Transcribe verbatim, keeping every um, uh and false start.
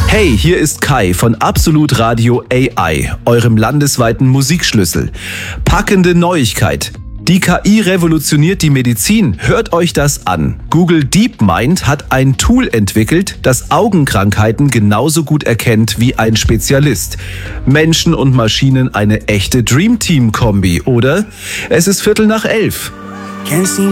Hey, hier ist Kai von Absolut Radio A I, eurem landesweiten Musikschlüssel. Packende Neuigkeit. Die K I revolutioniert die Medizin. Hört euch das an. Google DeepMind hat ein Tool entwickelt, das Augenkrankheiten genauso gut erkennt wie ein Spezialist. Menschen und Maschinen eine echte Dreamteam-Kombi, oder? Es ist Viertel nach elf.